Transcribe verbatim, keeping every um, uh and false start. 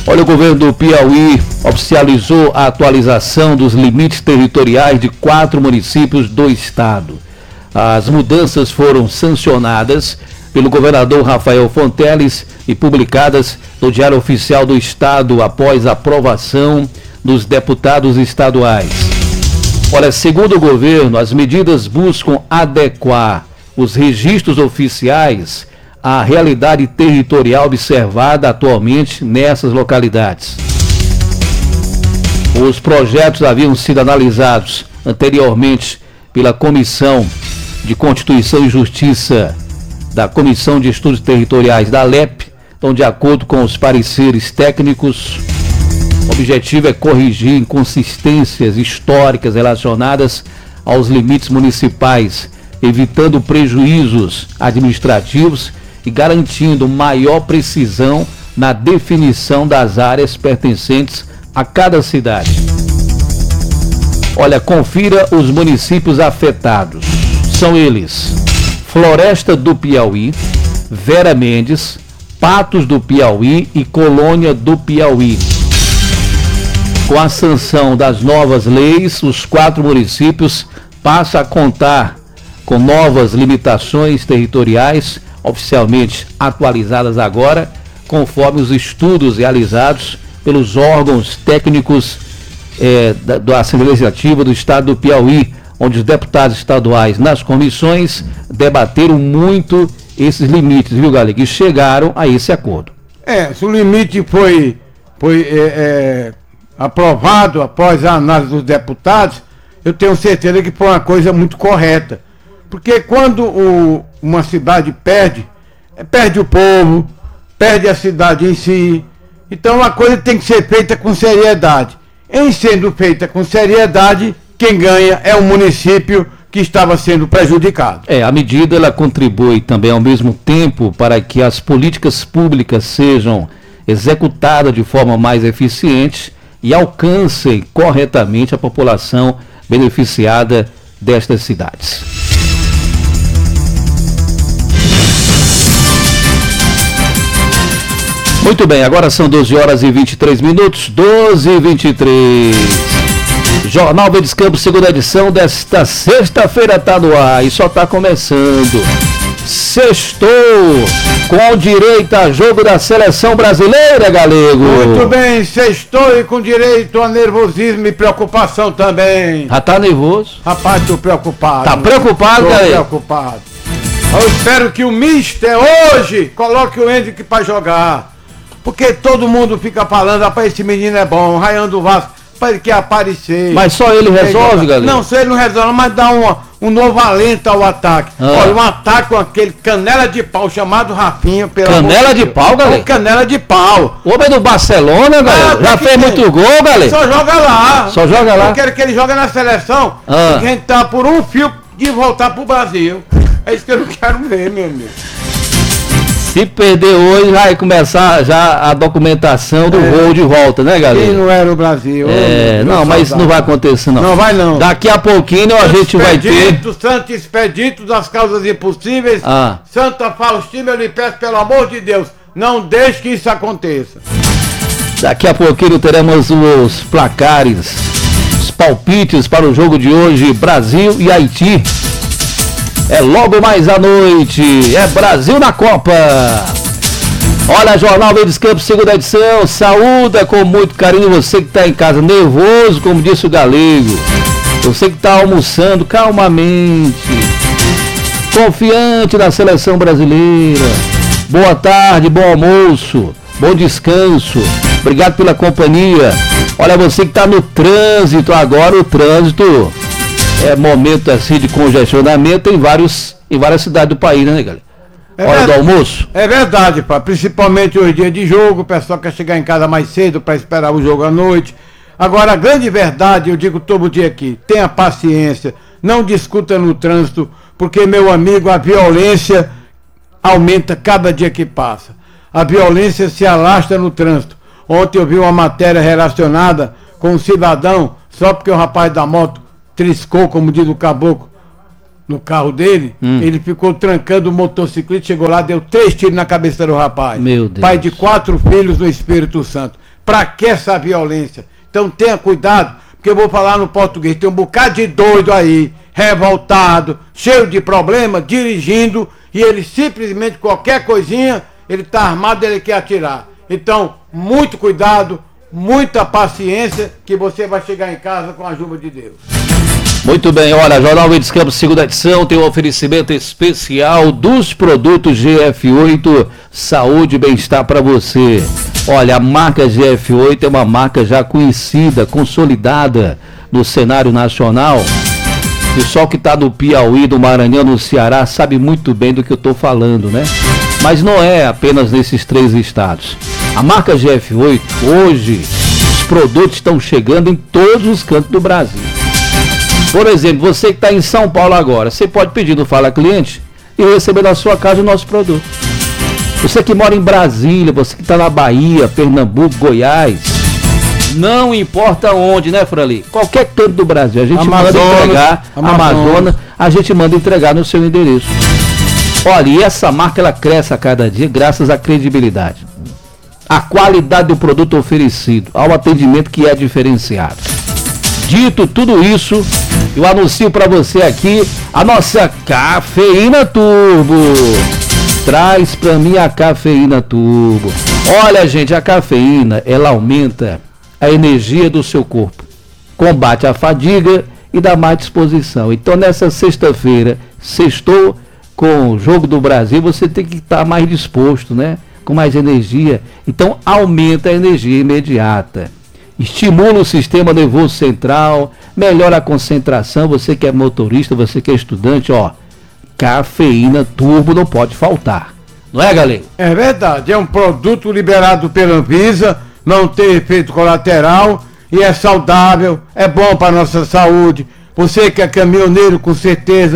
Olha, o governo do Piauí oficializou a atualização dos limites territoriais de quatro municípios do estado. As mudanças foram sancionadas pelo governador Rafael Fonteles e publicadas no Diário Oficial do Estado após a aprovação dos deputados estaduais. Olha, segundo o governo, as medidas buscam adequar os registros oficiais à realidade territorial observada atualmente nessas localidades. Os projetos haviam sido analisados anteriormente pela Comissão de Constituição e Justiça da Comissão de Estudos Territoriais da L E P, então, de acordo com os pareceres técnicos, o objetivo é corrigir inconsistências históricas relacionadas aos limites municipais, evitando prejuízos administrativos e garantindo maior precisão na definição das áreas pertencentes a cada cidade. Olha, confira os municípios afetados. São eles: Floresta do Piauí, Vera Mendes, Patos do Piauí e Colônia do Piauí. Com a sanção das novas leis, os quatro municípios passam a contar com novas limitações territoriais, oficialmente atualizadas agora, conforme os estudos realizados pelos órgãos técnicos eh, da, da Assembleia Legislativa do Estado do Piauí, onde os deputados estaduais nas comissões debateram muito esses limites, viu, Galego? E chegaram a esse acordo. É, se o limite foi, foi é, é, aprovado após a análise dos deputados, eu tenho certeza que foi uma coisa muito correta. Porque quando o, uma cidade perde, perde o povo, perde a cidade em si. Então a coisa tem que ser feita com seriedade. Em sendo feita com seriedade, quem ganha é o município que estava sendo prejudicado. É, a medida ela contribui também ao mesmo tempo para que as políticas públicas sejam executadas de forma mais eficiente e alcancem corretamente a população beneficiada destas cidades. Muito bem, agora são doze horas e vinte e três minutos, doze e vinte e três. Jornal Verdes Campos, segunda edição desta sexta-feira está no ar e só está começando. Sextou, com direito a jogo da seleção brasileira, Galego. Muito bem, sextou e com direito a nervosismo e preocupação também. Já tá nervoso? Rapaz, tô preocupado. Tá preocupado, Tô Galego? preocupado. Eu espero que o mister hoje coloque o Hendrick pra jogar. Porque todo mundo fica falando, rapaz, esse menino é bom, Ryan do Vasco, rapaz, ele quer aparecer. Mas só ele resolve, Galego? Não, só ele não resolve, mas dá uma, um novo alento ao ataque. Ah. Olha, um ataque com aquele canela de pau chamado Rafinha. Pelo Canela de pau, Galego? Canela de pau. O homem do Barcelona, Galego, Ah, já fez tem? muito gol, Galego. Só joga lá. Só joga lá. Eu quero que ele jogue na seleção, Ah. porque a gente tá por um fio de voltar pro Brasil. É isso que eu não quero ver, meu amigo. Se perder hoje, vai começar já a documentação do É. voo de volta, né, Quem Galego? não era o Brasil? É, Ô, não, meu mas saudade. não vai acontecer, não. Não vai, não. Daqui a pouquinho a gente vai ter... Expedito, Santo Expedito das causas impossíveis. Ah. Santa Faustina, eu lhe peço, pelo amor de Deus, não deixe que isso aconteça. Daqui a pouquinho teremos os placares, os palpites para o jogo de hoje, Brasil e Haiti. É logo mais à noite, é Brasil na Copa. Olha, Jornal Verdes Campos, segunda edição, saúda com muito carinho você que está em casa nervoso, como disse o Galego. Você que está almoçando calmamente, confiante na seleção brasileira. Boa tarde, bom almoço, bom descanso. Obrigado pela companhia. Olha, você que está no trânsito agora, o trânsito é momento assim de congestionamento em, vários, em várias cidades do país, né, galera? É Hora do verdade. almoço? É verdade, pá. Principalmente hoje dia de jogo, o pessoal quer chegar em casa mais cedo para esperar o jogo à noite. Agora, a grande verdade, eu digo todo dia aqui, tenha paciência, não discuta no trânsito, porque, meu amigo, a violência aumenta cada dia que passa. A violência se alastra no trânsito. Ontem eu vi uma matéria relacionada com um cidadão, só porque o rapaz da moto triscou, como diz o caboclo, no carro dele, hum. ele ficou trancando o motociclista, chegou lá, deu três tiros na cabeça do rapaz. Meu Deus. Pai de quatro filhos no Espírito Santo. Pra que essa violência? Então tenha cuidado, porque eu vou falar no português, tem um bocado de doido aí, revoltado, cheio de problema, dirigindo, e ele simplesmente, qualquer coisinha, ele tá armado, ele quer atirar. Então, muito cuidado, muita paciência, que você vai chegar em casa com a ajuda de Deus. Muito bem, olha, Jornal Verdes Campos, segunda edição, tem um oferecimento especial dos produtos G F oito, saúde e bem-estar para você. Olha, a marca G F oito é uma marca já conhecida, consolidada no cenário nacional. O pessoal que está no Piauí, do Maranhão, no Ceará, sabe muito bem do que eu estou falando, né? Mas não é apenas nesses três estados. A marca G F oito, hoje, os produtos estão chegando em todos os cantos do Brasil. Por exemplo, você que está em São Paulo agora, você pode pedir no Fala Cliente e receber na sua casa o nosso produto. Você que mora em Brasília, você que está na Bahia, Pernambuco, Goiás, não importa onde, né, Frali? Qualquer canto do Brasil, a gente Amazonas, manda entregar, Amazonas. Amazonas, a gente manda entregar no seu endereço. Olha, e essa marca ela cresce a cada dia graças à credibilidade, à qualidade do produto oferecido, ao atendimento que é diferenciado. Dito tudo isso, eu anuncio para você aqui a nossa Cafeína Turbo. Traz para mim a Cafeína Turbo. Olha, gente, a cafeína, ela aumenta a energia do seu corpo, combate a fadiga e dá mais disposição. Então, nessa sexta-feira, sextou com o Jogo do Brasil, você tem que estar mais disposto, né? Com mais energia. Então, aumenta a energia imediata. Estimula o sistema nervoso central, melhora a concentração, você que é motorista, você que é estudante, ó, Cafeína Turbo não pode faltar. Não é, galera? É verdade, é um produto liberado pela Anvisa, não tem efeito colateral e é saudável, é bom para a nossa saúde. Você que é caminhoneiro, com certeza